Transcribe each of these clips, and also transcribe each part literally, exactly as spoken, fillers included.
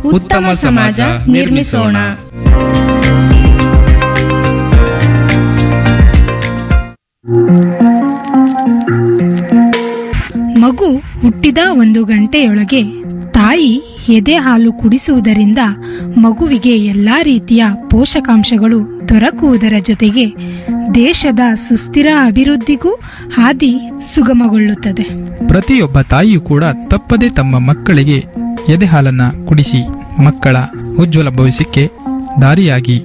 ಉತ್ತಮ ಸಮಾಜ ನಿರ್ಮಿಸೋಣ. ಮಗು ಹುಟ್ಟಿದ ಒಂದು ಗಂಟೆಯೊಳಗೆ ತಾಯಿ ಎದೆ ಹಾಲು ಕುಡಿಸುವುದರಿಂದ ಮಗುವಿಗೆ ಎಲ್ಲಾ ರೀತಿಯ ಪೋಷಕಾಂಶಗಳು ದೊರಕುವುದರ ಜೊತೆಗೆ ದೇಶದ ಸುಸ್ಥಿರ ಅಭಿವೃದ್ಧಿಗೂ ಹಾದಿ ಸುಗಮಗೊಳ್ಳುತ್ತದೆ. ಪ್ರತಿಯೊಬ್ಬ ತಾಯಿಯೂ ಕೂಡ ತಪ್ಪದೆ ತಮ್ಮ ಮಕ್ಕಳಿಗೆ ಎದೆ ಹಾಲನ್ನ ಕುಡಿಸಿ ಮಕ್ಕಳ ಉಜ್ವಲ ಭವಿಷ್ಯಕ್ಕೆ ದಾರಿಯಾಗಿ.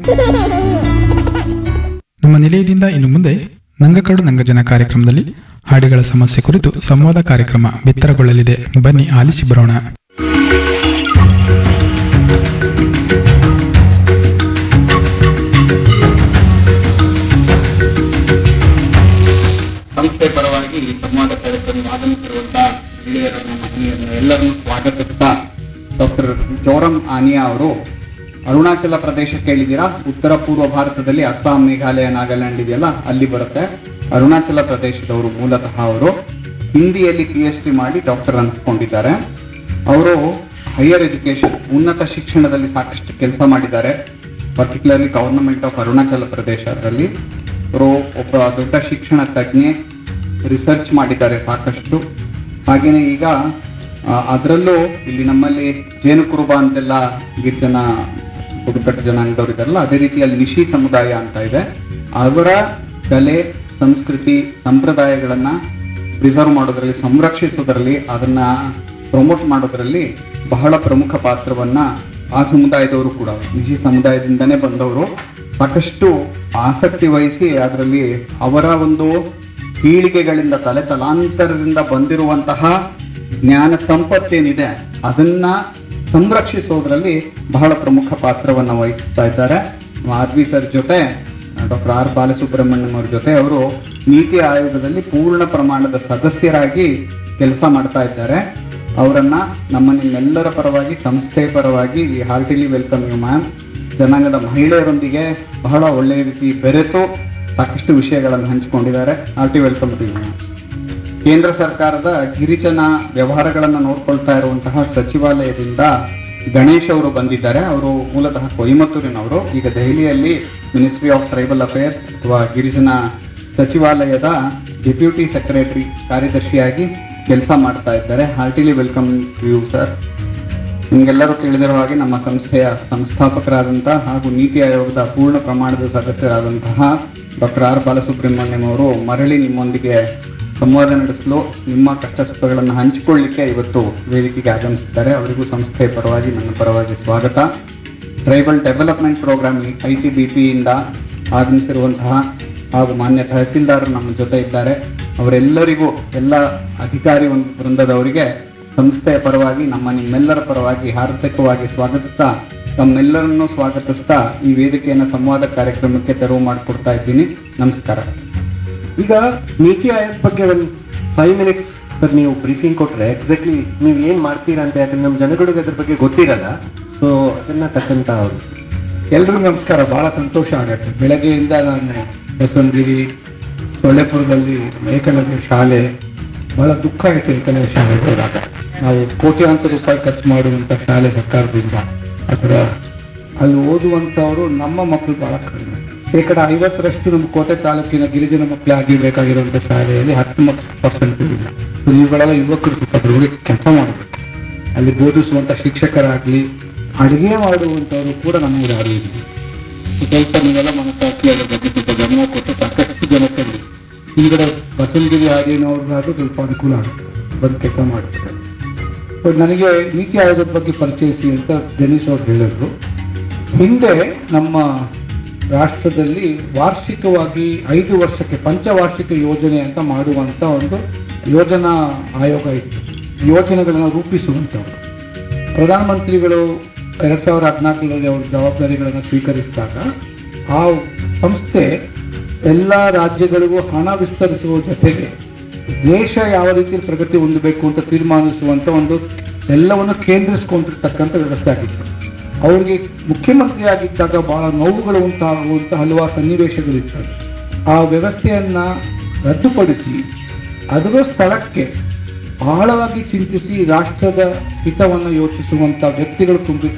ನಮ್ಮ ನಿಲಯದಿಂದ ಇನ್ನು ಮುಂದೆ ನಂಗಕಡು ನಂಗಜನ ಕಾರ್ಯಕ್ರಮದಲ್ಲಿ ಹಾಡಿಗಳ ಸಮಸ್ಯೆ ಕುರಿತು ಸಂವಾದ ಕಾರ್ಯಕ್ರಮ ಬಿತ್ತರಗೊಳ್ಳಲಿದೆ. ಬನ್ನಿ ಆಲಿಸಿ ಬರೋಣ. ಸಂಸ್ಥೆ ಪರವಾಗಿ ಸಂವಾದ ಕಾರ್ಯಕ್ರಮ ಆಗಮಿಸಿರುವಂತಹ ಹಿರಿಯರನ್ನು ಮಹಿಳೆಯರನ್ನು ಎಲ್ಲರನ್ನು ಸ್ವಾಗತಿಸ್ತಾ, ಡಾಕ್ಟರ್ ಜೋರಂ ಆನಿಯಾ ಅವರು ಅರುಣಾಚಲ ಪ್ರದೇಶ ಕೇಳಿದ್ದೀರಾ? ಉತ್ತರ ಪೂರ್ವ ಭಾರತದಲ್ಲಿ ಅಸ್ಸಾಂ, ಮೇಘಾಲಯ, ನಾಗಾಲ್ಯಾಂಡ್ ಇದೆಯಲ್ಲ, ಅಲ್ಲಿ ಬರುತ್ತೆ. ಅರುಣಾಚಲ ಪ್ರದೇಶದವರು ಮೂಲತಃ. ಅವರು ಹಿಂದಿಯಲ್ಲಿ ಪಿ ಎಚ್ ಡಿ ಮಾಡಿ ಡಾಕ್ಟರ್ ಅನಿಸ್ಕೊಂಡಿದ್ದಾರೆ. ಅವರು ಹೈಯರ್ ಎಜುಕೇಶನ್, ಉನ್ನತ ಶಿಕ್ಷಣದಲ್ಲಿ ಸಾಕಷ್ಟು ಕೆಲಸ ಮಾಡಿದ್ದಾರೆ. Particularly government of Arunachal Pradesh ಅದರಲ್ಲಿ ಅವರು ಒಬ್ಬ ದೊಡ್ಡ ಶಿಕ್ಷಣ ತಜ್ಞೆ, ರಿಸರ್ಚ್ ಮಾಡಿದ್ದಾರೆ ಸಾಕಷ್ಟು. ಹಾಗೆಯೇ ಈಗ ಅದರಲ್ಲೂ ಇಲ್ಲಿ ನಮ್ಮಲ್ಲಿ ಜೇನುಕುರುಬ ಅಂತೆಲ್ಲ ಗಿರಿಜನ ಬುಡಕಟ್ಟು ಜನಾಂಗದವರು ಇದ್ದಾರಲ್ಲ, ಅದೇ ರೀತಿಯಲ್ಲಿ ನಿಶಿ ಸಮುದಾಯ ಅಂತ ಇದೆ. ಅವರ ಕಲೆ, ಸಂಸ್ಕೃತಿ, ಸಂಪ್ರದಾಯಗಳನ್ನು ಪ್ರಿಸರ್ವ್ ಮಾಡೋದ್ರಲ್ಲಿ, ಸಂರಕ್ಷಿಸೋದ್ರಲ್ಲಿ, ಅದನ್ನು ಪ್ರಮೋಟ್ ಮಾಡೋದ್ರಲ್ಲಿ ಬಹಳ ಪ್ರಮುಖ ಪಾತ್ರವನ್ನು ಆ ಸಮುದಾಯದವರು ಕೂಡ, ನಿಶಿ ಸಮುದಾಯದಿಂದನೇ ಬಂದವರು, ಸಾಕಷ್ಟು ಆಸಕ್ತಿ ವಹಿಸಿ ಅದರಲ್ಲಿ ಅವರ ಒಂದು ಪೀಳಿಗೆಗಳಿಂದ ತಲೆ ತಲಾಂತರದಿಂದ ಬಂದಿರುವಂತಹ ಜ್ಞಾನ ಸಂಪತ್ತೇನಿದೆ ಅದನ್ನ ಸಂರಕ್ಷಿಸೋದ್ರಲ್ಲಿ ಬಹಳ ಪ್ರಮುಖ ಪಾತ್ರವನ್ನು ವಹಿಸ್ತಾ ಇದ್ದಾರೆ. ಆರ್ ವಿ ಸರ್ ಜೊತೆ, ಡಾಕ್ಟರ್ ಆರ್ ಬಾಲಸುಬ್ರಹ್ಮಣ್ಯಂ ಅವ್ರ ಜೊತೆ ಅವರು ನೀತಿ ಆಯೋಗದಲ್ಲಿ ಪೂರ್ಣ ಪ್ರಮಾಣದ ಸದಸ್ಯರಾಗಿ ಕೆಲಸ ಮಾಡ್ತಾ ಇದ್ದಾರೆ. ಅವರನ್ನ ನಮ್ಮ ನಿಮ್ಮೆಲ್ಲರ ಪರವಾಗಿ, ಸಂಸ್ಥೆಯ ಪರವಾಗಿ ಹಾರ್ಟಿಲಿ ವೆಲ್ಕಮ್ ಯು ಮ್ಯಾಮ್. ಜನಾಂಗದ ಮಹಿಳೆಯರೊಂದಿಗೆ ಬಹಳ ಒಳ್ಳೆಯ ರೀತಿ ಬೆರೆತು ಸಾಕಷ್ಟು ವಿಷಯಗಳನ್ನು ಹಂಚಿಕೊಂಡಿದ್ದಾರೆ. Hearty welcome to you ma'am. ಕೇಂದ್ರ ಸರ್ಕಾರದ ಗಿರಿಜನ ವ್ಯವಹಾರಗಳನ್ನು ನೋಡ್ಕೊಳ್ತಾ ಇರುವಂತಹ ಸಚಿವಾಲಯದಿಂದ ಗಣೇಶ್ ಅವರು ಬಂದಿದ್ದಾರೆ. ಅವರು ಮೂಲತಃ ಕೊಯಮತ್ತೂರಿನವರು. ಈಗ ದೆಹಲಿಯಲ್ಲಿ ಮಿನಿಸ್ಟ್ರಿ ಆಫ್ ಟ್ರೈಬಲ್ ಅಫೇರ್ಸ್ ಅಥವಾ ಗಿರಿಜನ ಸಚಿವಾಲಯದ ಡೆಪ್ಯೂಟಿ ಸೆಕ್ರೆಟರಿ ಕಾರ್ಯದರ್ಶಿಯಾಗಿ ಕೆಲಸ ಮಾಡ್ತಾ ಇದ್ದಾರೆ. ಹಾರ್ಟಿಲಿ ವೆಲ್ಕಮ್ ಟು ಯು ಸರ್. ನಿಮಗೆಲ್ಲರೂ ತಿಳಿದಿರೋ ಹಾಗೆ ನಮ್ಮ ಸಂಸ್ಥೆಯ ಸಂಸ್ಥಾಪಕರಾದಂತಹ ಹಾಗೂ ನೀತಿ ಆಯೋಗದ ಪೂರ್ಣ ಪ್ರಮಾಣದ ಸದಸ್ಯರಾದಂತಹ ಡಾಕ್ಟರ್ ಆರ್ ಬಾಲಸುಬ್ರಹ್ಮಣ್ಯಂ ಅವರು ಮರಳಿ ನಿಮ್ಮೊಂದಿಗೆ ಸಂವಾದ ನಡೆಸಲು, ನಿಮ್ಮ ಕಷ್ಟ ಸುಖಗಳನ್ನು ಹಂಚಿಕೊಳ್ಳಿಕ್ಕೆ ಇವತ್ತು ವೇದಿಕೆಗೆ ಆಗಮಿಸಿದ್ದಾರೆ. ಅವರಿಗೂ ಸಂಸ್ಥೆಯ ಪರವಾಗಿ, ನನ್ನ ಪರವಾಗಿ ಸ್ವಾಗತ. Tribal development program I T B ಪಿಯಿಂದ ಆಗಮಿಸಿರುವಂತಹ ಹಾಗೂ ಮಾನ್ಯ ತಹಸೀಲ್ದಾರರು ನಮ್ಮ ಜೊತೆ ಇದ್ದಾರೆ. ಅವರೆಲ್ಲರಿಗೂ, ಎಲ್ಲ ಅಧಿಕಾರಿ ವೃಂದದವರಿಗೆ ಸಂಸ್ಥೆಯ ಪರವಾಗಿ, ನಮ್ಮ ನಿಮ್ಮೆಲ್ಲರ ಪರವಾಗಿ ಹಾರ್ದಿಕವಾಗಿ ಸ್ವಾಗತಿಸ್ತಾ, ತಮ್ಮೆಲ್ಲರನ್ನು ಸ್ವಾಗತಿಸ್ತಾ ಈ ವೇದಿಕೆಯನ್ನು ಸಂವಾದ ಕಾರ್ಯಕ್ರಮಕ್ಕೆ ತೆರವು ಮಾಡಿಕೊಡ್ತಾ ಇದ್ದೀನಿ. ನಮಸ್ಕಾರ. ಈಗ ನೀತಿ ಆಯೋಗ ಬಗ್ಗೆ ಒಂದು ಫೈವ್ ಮಿನಿಟ್ಸ್ ಸರ್ ನೀವು ಬ್ರೀಫಿಂಗ್ ಕೊಟ್ಟರೆ ಎಕ್ಸಾಕ್ಟ್ಲಿ ನೀವು ಏನು ಮಾಡ್ತೀರಾ ಅಂತ, ಯಾಕಂದ್ರೆ ನಮ್ಮ ಜನಗಳಿಗೆ ಅದ್ರ ಬಗ್ಗೆ ಗೊತ್ತಿರಲ್ಲ. ಸೊ ಅದನ್ನ ತಕ್ಕಂತ ಅವರು ಎಲ್ರಿಗೂ ನಮಸ್ಕಾರ. ಬಹಳ ಸಂತೋಷ ಆಗುತ್ತೆ. ಬೆಳಗ್ಗೆಯಿಂದ ನಾನು ಬಸವನಗಿರಿ, ಸೊಳ್ಳೆಪುರದಲ್ಲಿ ಏಕಲವ್ಯ ಶಾಲೆ, ಬಹಳ ದುಃಖ ಆಯಿತು ಏಕಲವ್ಯ ಶಾಲೆ ಹೋದಾಗ. ನಾವು ಕೋಟ್ಯಾಂತರ ರೂಪಾಯಿ ಖರ್ಚು ಮಾಡುವಂಥ ಶಾಲೆ ಸರ್ಕಾರದಿಂದ, ಅದರ ಅಲ್ಲಿ ಓದುವಂಥವರು ನಮ್ಮ ಮಕ್ಕಳು ಬಹಳ ಕಡಿಮೆ. ಶೇಕಡ ಐವತ್ತರಷ್ಟು ನಮ್ಮ ಕೋಟೆ ತಾಲೂಕಿನ ಗಿರಿಜನ ಮಕ್ಕಳೇ ಆಗಿರ್ಬೇಕಾಗಿರುವಂಥ ಶಾಲೆಯಲ್ಲಿ ಹತ್ತು ಮಕ್ಕಳು ಪರ್ಸೆಂಟ್ ಇಲ್ಲ. ಇವುಗಳೆಲ್ಲ ಯುವಕರು ಸ್ವಲ್ಪ ಅದ್ರ ಬಗ್ಗೆ ಕೆಲಸ ಮಾಡಬೇಕು. ಅಲ್ಲಿ ಬೋಧಿಸುವಂಥ ಶಿಕ್ಷಕರಾಗಲಿ, ಅಡುಗೆ ಮಾಡುವಂಥವರು ಕೂಡ ನಮಗೆ ಯಾರು ಇಲ್ಲ. ಸ್ವಲ್ಪ ನೀವೆಲ್ಲ ಮನಸ್ಸಾಕಿ ಅದರ ಬಗ್ಗೆ ಸ್ವಲ್ಪ ಗಮನ ಕೊಟ್ಟು ಸಾಕಷ್ಟು ಜನತೆಯಲ್ಲಿ ಹಿಂಗಡೆ ಬಸವನಗಿರಿ ಹಾಗೇನವ್ರಿಗಾದ್ರೂ ಸ್ವಲ್ಪ ಅನುಕೂಲ ಆಗುತ್ತೆ, ಬಂದು ಕೆಲಸ ಮಾಡುತ್ತೆ. ಸೊ ನನಗೆ ನೀತಿ ಆಯೋಗದ ಬಗ್ಗೆ ಪರಿಚಯಿಸಿ ಅಂತ ಜೆನಿಸ್ ಅವ್ರು ಹೇಳಿದ್ರು. ಹಿಂದೆ ನಮ್ಮ ರಾಷ್ಟ್ರದಲ್ಲಿ ವಾರ್ಷಿಕವಾಗಿ ಐದು ವರ್ಷಕ್ಕೆ ಪಂಚವಾರ್ಷಿಕ ಯೋಜನೆ ಅಂತ ಮಾಡುವಂಥ ಒಂದು ಯೋಜನಾ ಆಯೋಗ ಇತ್ತು. ಯೋಜನೆಗಳನ್ನು ರೂಪಿಸುವಂಥವ್ರು ಪ್ರಧಾನಮಂತ್ರಿಗಳು ಎರಡು ಸಾವಿರದ ಹದಿನಾಲ್ಕರಲ್ಲಿ ಅವ್ರ ಜವಾಬ್ದಾರಿಗಳನ್ನು ಸ್ವೀಕರಿಸಿದಾಗ ಆ ಸಂಸ್ಥೆ ಎಲ್ಲ ರಾಜ್ಯಗಳಿಗೂ ಹಣ ವಿಸ್ತರಿಸುವ ಜೊತೆಗೆ ದೇಶ ಯಾವ ರೀತಿಯಲ್ಲಿ ಪ್ರಗತಿ ಹೊಂದಬೇಕು ಅಂತ ತೀರ್ಮಾನಿಸುವಂಥ ಒಂದು ಎಲ್ಲವನ್ನು ಕೇಂದ್ರಿಸ್ಕೊಂಡಿರ್ತಕ್ಕಂಥ ವ್ಯವಸ್ಥೆ ಆಗಿತ್ತು. ಅವರಿಗೆ ಮುಖ್ಯಮಂತ್ರಿ ಆಗಿದ್ದಾಗ ಬಹಳ ನೋವುಗಳು ಉಂಟಾಗುವಂಥ ಹಲವಾರು ಸನ್ನಿವೇಶಗಳಿರ್ತವೆ. ಆ ವ್ಯವಸ್ಥೆಯನ್ನು ರದ್ದುಪಡಿಸಿ ಅದರ ಸ್ಥಳಕ್ಕೆ ಆಳವಾಗಿ ಚಿಂತಿಸಿ ರಾಷ್ಟ್ರದ ಹಿತವನ್ನು ಯೋಚಿಸುವಂಥ ವ್ಯಕ್ತಿಗಳು ತುಂಬಿ